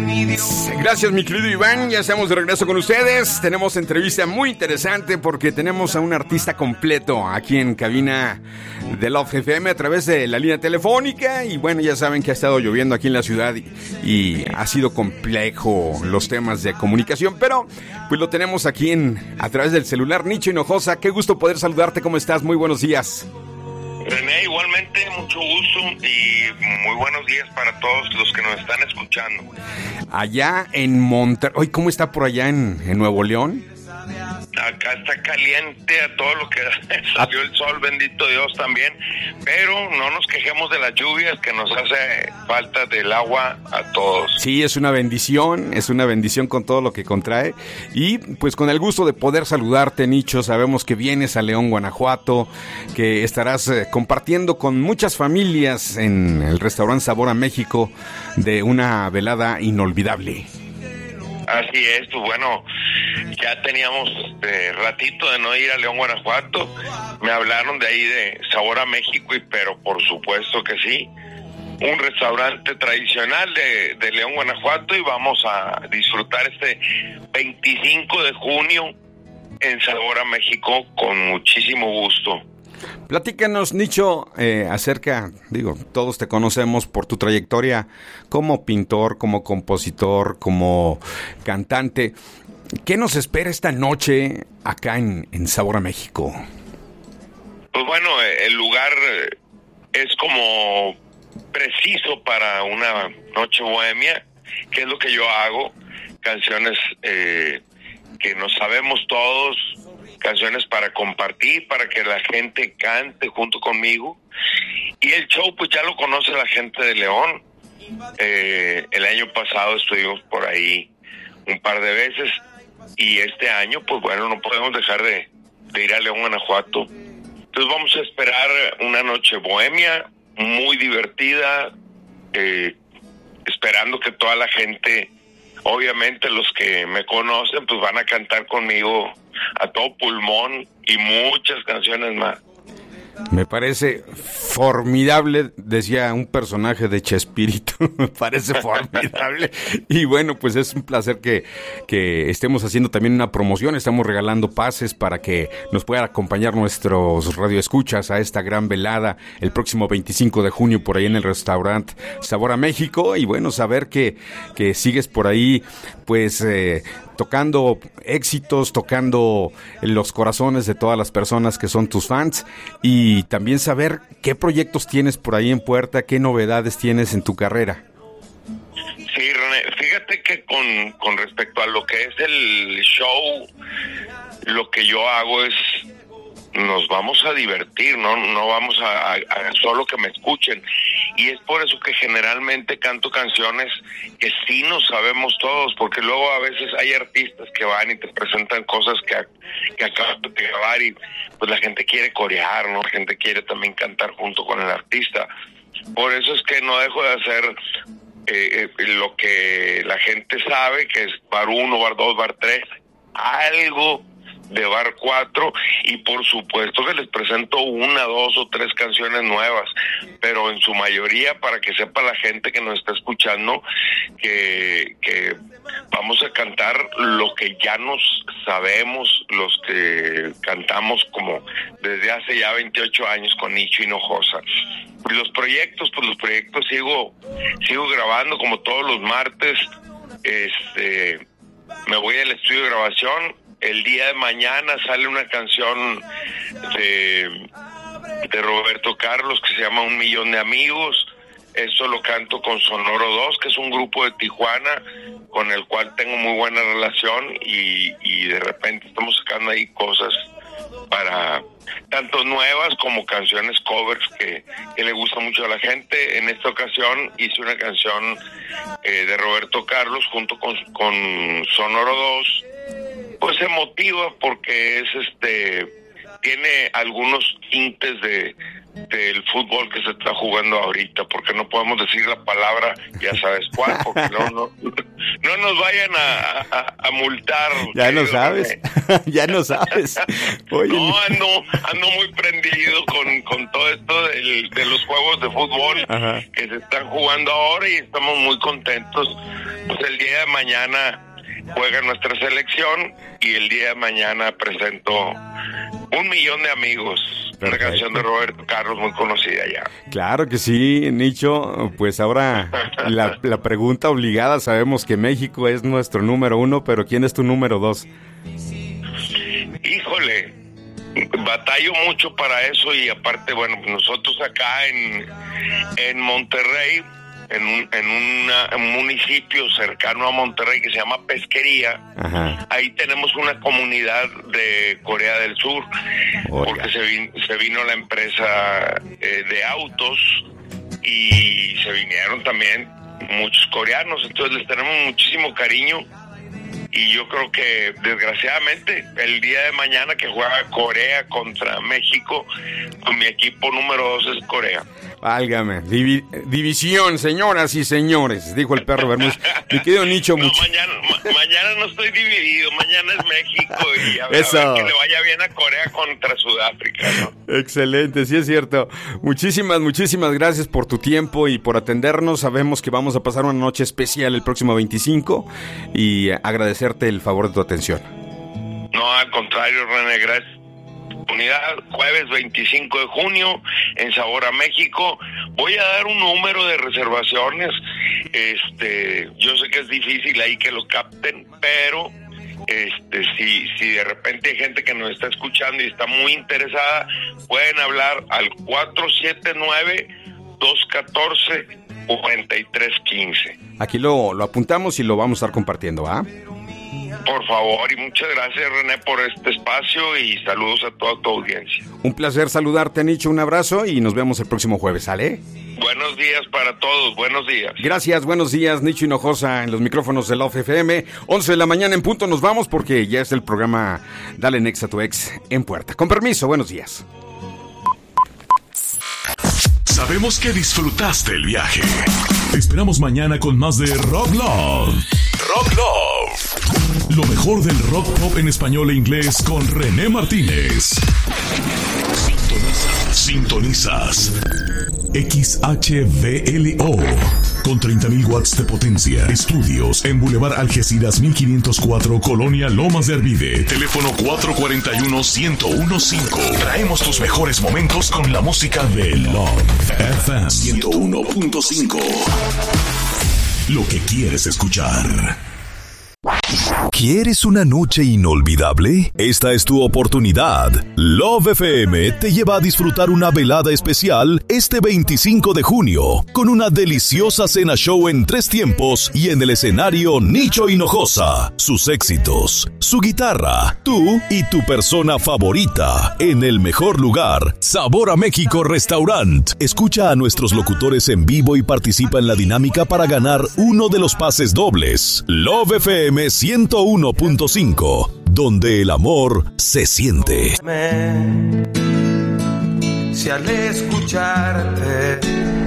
Gracias, mi querido Iván. Ya estamos de regreso con ustedes. Tenemos entrevista muy interesante porque tenemos a un artista completo aquí en cabina de Love FM a través de la línea telefónica. Y bueno, ya saben que ha estado lloviendo aquí en la ciudad y ha sido complejo los temas de comunicación, pero pues lo tenemos aquí a través del celular. Nicho Hinojosa, qué gusto poder saludarte. ¿Cómo estás? Muy buenos días. René, igualmente, mucho gusto y muy buenos días para todos los que nos están escuchando. Allá en Monterrey, ¿cómo está por allá en Nuevo León? Acá está caliente a todo lo que salió el sol, bendito Dios también, pero no nos quejemos de las lluvias, que nos hace falta del agua a todos. Sí, es una bendición con todo lo que contrae, y pues con el gusto de poder saludarte, Nicho. Sabemos que vienes a León, Guanajuato, que estarás compartiendo con muchas familias en el restaurante Sabor a México de una velada inolvidable. Así es, pues bueno, ya teníamos ratito de no ir a León, Guanajuato. Me hablaron de ahí de Sabor a México, pero por supuesto que sí. Un restaurante tradicional de León, Guanajuato, y vamos a disfrutar este 25 de junio en Sabor a México con muchísimo gusto. Platícanos, Nicho, acerca, todos te conocemos por tu trayectoria como pintor, como compositor, como cantante. ¿Qué nos espera esta noche acá en Sabor a México? Pues bueno, el lugar es como preciso para una noche bohemia, que es lo que yo hago. Canciones que nos sabemos todos, canciones para compartir, para que la gente cante junto conmigo. Y el show pues ya lo conoce la gente de León. El año pasado estuvimos por ahí un par de veces, y este año pues bueno, no podemos dejar de ir a León, Guanajuato. Entonces vamos a esperar una noche bohemia muy divertida, esperando que toda la gente, obviamente los que me conocen, pues van a cantar conmigo a todo pulmón y muchas canciones más. Me parece formidable, decía un personaje de Chespirito, me parece formidable. Y bueno, pues es un placer que estemos haciendo también una promoción. Estamos regalando pases para que nos puedan acompañar nuestros radioescuchas a esta gran velada el próximo 25 de junio por ahí en el restaurante Sabor a México. Y bueno, saber que sigues por ahí, pues tocando éxitos, tocando los corazones de todas las personas que son tus fans, y también saber qué proyectos tienes por ahí en puerta, qué novedades tienes en tu carrera. Sí, René, fíjate que con respecto a lo que es el show, lo que yo hago es, nos vamos a divertir, no vamos a solo que me escuchen, y es por eso que generalmente canto canciones que sí nos sabemos todos, porque luego a veces hay artistas que van y te presentan cosas que acaban de grabar, y pues la gente quiere corear, ¿no? La gente quiere también cantar junto con el artista. Por eso es que no dejo de hacer lo que la gente sabe, que es bar 1, bar 2, bar 3, algo de bar 4, y por supuesto que les presento 1, 2 o 3 canciones nuevas, pero en su mayoría, para que sepa la gente que nos está escuchando, que vamos a cantar lo que ya nos sabemos, los que cantamos como desde hace ya 28 años con Nicho Hinojosa. Los proyectos sigo grabando como todos los martes. Me voy al estudio de grabación. El día de mañana sale una canción de Roberto Carlos que se llama Un Millón de Amigos. Esto lo canto con Sonoro 2, que es un grupo de Tijuana con el cual tengo muy buena relación, y de repente estamos sacando ahí cosas para tanto nuevas como canciones covers que le gusta mucho a la gente. En esta ocasión hice una canción de Roberto Carlos junto con Sonoro 2, pues emotiva, porque tiene algunos tintes del fútbol que se está jugando ahorita, porque no podemos decir la palabra, ya sabes cuál, porque no no nos vayan a multar. Ya no sabes, ya no sabes. Oye, no, ando muy prendido con todo esto de los juegos de fútbol. Ajá. Que se están jugando ahora y estamos muy contentos. Pues el día de mañana juega nuestra selección y el día de mañana presento 1,000,000 de amigos. Perfecto. Una canción de Roberto Carlos muy conocida ya. Claro que sí, Nicho. Pues ahora la pregunta obligada. Sabemos que México es nuestro número 1, pero ¿quién es tu número 2? Híjole, batallo mucho para eso y aparte, bueno, nosotros acá en Monterrey, en un municipio cercano a Monterrey que se llama Pesquería. Ajá. Ahí tenemos una comunidad de Corea del Sur. Oiga. Porque se vino la empresa de autos y se vinieron también muchos coreanos, entonces les tenemos muchísimo cariño y yo creo que desgraciadamente el día de mañana que juega Corea contra México, pues mi equipo número 2 es Corea. Válgame, división, señoras y señores, dijo el perro Bermúdez. Mi querido Nicho, no, mañana no estoy dividido, mañana es México y a ver que le vaya bien a Corea contra Sudáfrica, ¿no? Excelente, sí es cierto. Muchísimas gracias por tu tiempo y por atendernos. Sabemos que vamos a pasar una noche especial el próximo 25 y agradecerte el favor de tu atención. No, al contrario, René, gracias. Unidad, jueves 25 de junio en Sabor a México. Voy a dar un número de reservaciones. Yo sé que es difícil ahí que lo capten, pero si de repente hay gente que nos está escuchando y está muy interesada, pueden hablar al 479-214-4315. Aquí lo apuntamos y lo vamos a estar compartiendo, ¿va? Por favor, y muchas gracias, René, por este espacio y saludos a toda tu audiencia. Un placer saludarte, Nicho, un abrazo y nos vemos el próximo jueves, ¿sale? Buenos días para todos, buenos días. Gracias, buenos días, Nicho Hinojosa en los micrófonos de Love FM. 11 de la mañana en punto nos vamos porque ya es el programa Dale Next a tu ex en puerta. Con permiso, buenos días. Sabemos que disfrutaste el viaje. Te esperamos mañana con más de Rock Love. Rock Love. Lo mejor del rock pop en español e inglés con René Martínez. Sintonizas. XHVLO. Con 30,000 watts de potencia. Estudios en Boulevard Algeciras 1504, Colonia Lomas de Arvide. Teléfono 441-1015. Traemos tus mejores momentos con la música de Love FM 101.5. Lo que quieres escuchar. ¿Quieres una noche inolvidable? Esta es tu oportunidad. Love FM te lleva a disfrutar una velada especial este 25 de junio con una deliciosa cena show en 3 tiempos y en el escenario Nicho Hinojosa, sus éxitos, su guitarra, tú y tu persona favorita en el mejor lugar, Sabor a México Restaurant. Escucha a nuestros locutores en vivo y participa en la dinámica para ganar uno de los pases dobles. Love FM 101.5, donde el amor se siente. Si al escucharte.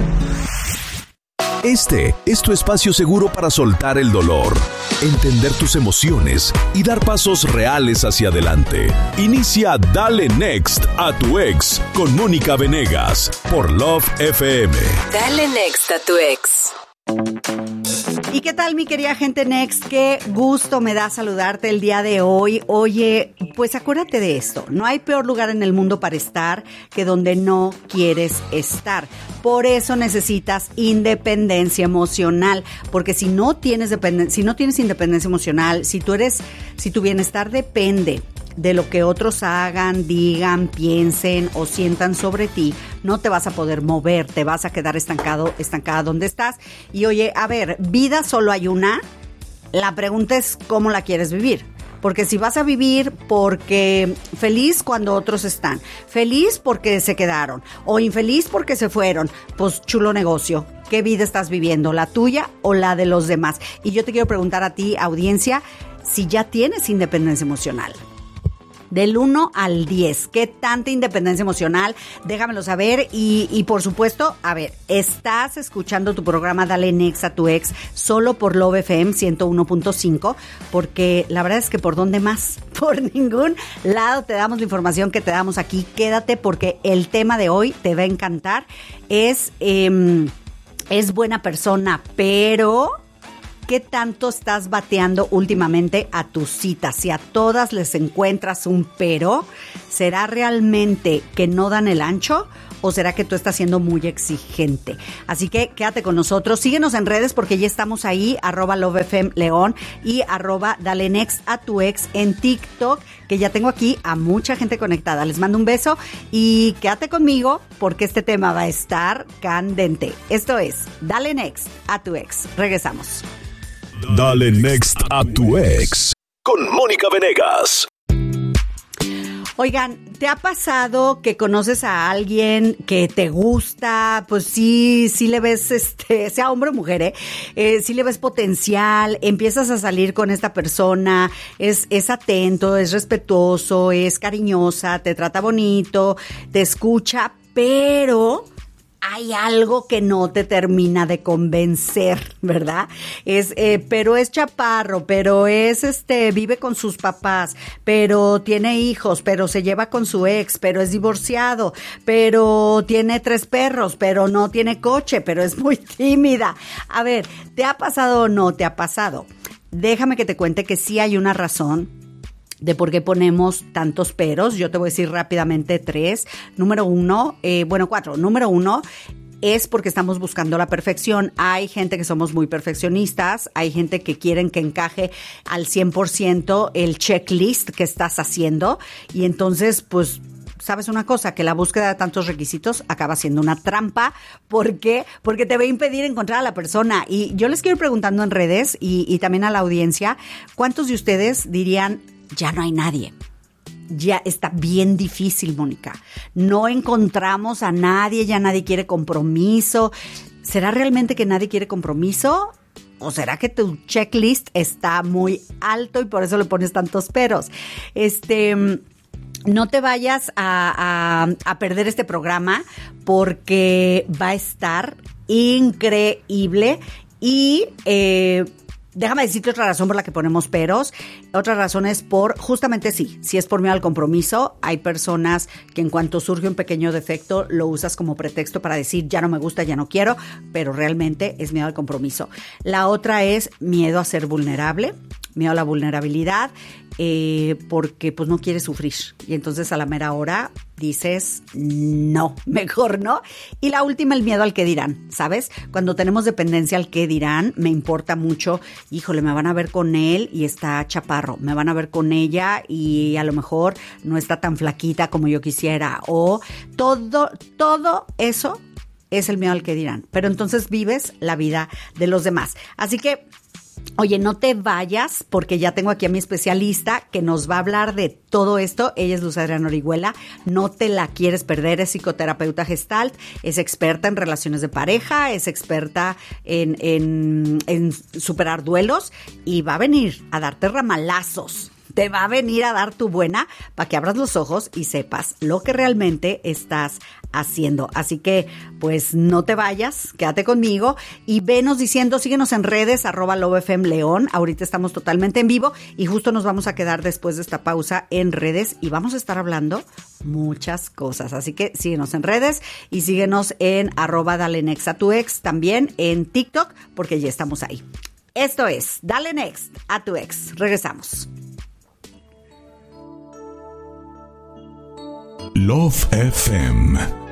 Este es tu espacio seguro para soltar el dolor, entender tus emociones y dar pasos reales hacia adelante. Inicia Dale Next a tu ex con Mónica Venegas por Love FM. Dale Next a tu ex. ¿Y qué tal, mi querida gente Next? Qué gusto me da saludarte el día de hoy. Oye, pues acuérdate de esto. No hay peor lugar en el mundo para estar que donde no quieres estar. Por eso necesitas independencia emocional. Porque si no tienes independencia emocional, si tu bienestar depende de lo que otros hagan, digan, piensen o sientan sobre ti, no te vas a poder mover, te vas a quedar estancada donde estás. Y oye, a ver, vida solo hay una. La pregunta es cómo la quieres vivir. Porque si vas a vivir porque feliz cuando otros están, feliz porque se quedaron o infeliz porque se fueron, pues chulo negocio. ¿Qué vida estás viviendo? ¿La tuya o la de los demás? Y yo te quiero preguntar a ti, audiencia, si ya tienes independencia emocional. Del 1 al 10, ¿qué tanta independencia emocional? Déjamelo saber y por supuesto, a ver, estás escuchando tu programa Dale Next a tu ex solo por Love FM 101.5, porque la verdad es que ¿por dónde más? Por ningún lado te damos la información que te damos aquí. Quédate porque el tema de hoy te va a encantar. Es buena persona, pero ¿qué tanto estás bateando últimamente a tus citas? Si a todas les encuentras un pero, ¿será realmente que no dan el ancho? ¿O será que tú estás siendo muy exigente? Así que quédate con nosotros. Síguenos en redes porque ya estamos ahí, @LoveFMLeón y @DaleNext a tu ex en TikTok, que ya tengo aquí a mucha gente conectada. Les mando un beso y quédate conmigo porque este tema va a estar candente. Esto es Dale Next a tu ex. Regresamos. Dale Next a tu ex con Mónica Venegas. Oigan, ¿te ha pasado que conoces a alguien que te gusta? Pues sí le ves, sea hombre o mujer, sí le ves potencial, empiezas a salir con esta persona, es atento, es respetuoso, es cariñosa, te trata bonito, te escucha, pero hay algo que no te termina de convencer, ¿verdad? Pero es chaparro, pero vive con sus papás, pero tiene hijos, pero se lleva con su ex, pero es divorciado, pero tiene 3 perros, pero no tiene coche, pero es muy tímida. A ver, ¿te ha pasado o no te ha pasado? Déjame que te cuente que sí hay una razón de por qué ponemos tantos peros. Yo te voy a decir rápidamente 3. 4. Número 1 es porque estamos buscando la perfección. Hay gente que somos muy perfeccionistas, hay gente que quieren que encaje al 100% el checklist que estás haciendo y entonces, pues, ¿sabes una cosa? Que la búsqueda de tantos requisitos acaba siendo una trampa. ¿Por qué? Porque te va a impedir encontrar a la persona. Y yo les quiero ir preguntando en redes y también a la audiencia, ¿cuántos de ustedes dirían, ya no hay nadie? Ya está bien difícil, Mónica. No encontramos a nadie, ya nadie quiere compromiso. ¿Será realmente que nadie quiere compromiso? ¿O será que tu checklist está muy alto y por eso le pones tantos peros? No te vayas a perder este programa porque va a estar increíble y déjame decirte otra razón por la que ponemos peros. Otra razón es justamente si es por miedo al compromiso. Hay personas que en cuanto surge un pequeño defecto lo usas como pretexto para decir ya no me gusta, ya no quiero, pero realmente es miedo al compromiso. La otra es miedo a ser vulnerable, miedo a la vulnerabilidad, porque pues no quieres sufrir y entonces a la mera hora dices no, mejor no. Y la última, el miedo al qué dirán, ¿sabes? Cuando tenemos dependencia al qué dirán, me importa mucho, híjole, me van a ver con él y está chaparro, me van a ver con ella y a lo mejor no está tan flaquita como yo quisiera, o todo eso es el miedo al qué dirán, pero entonces vives la vida de los demás. Así que oye, no te vayas porque ya tengo aquí a mi especialista que nos va a hablar de todo esto. Ella es Luz Adriana Orihuela, no te la quieres perder, es psicoterapeuta Gestalt, es experta en relaciones de pareja, es experta en superar duelos y va a venir a darte ramalazos. Te va a venir a dar tu buena para que abras los ojos y sepas lo que realmente estás haciendo. Así que, pues, no te vayas, quédate conmigo y venos diciendo, síguenos en redes, @LoveFMLeón. Ahorita estamos totalmente en vivo y justo nos vamos a quedar después de esta pausa en redes y vamos a estar hablando muchas cosas. Así que síguenos en redes y síguenos en @DaleNext a tu ex, también en TikTok, porque ya estamos ahí. Esto es Dale Next a tu ex. Regresamos. Love FM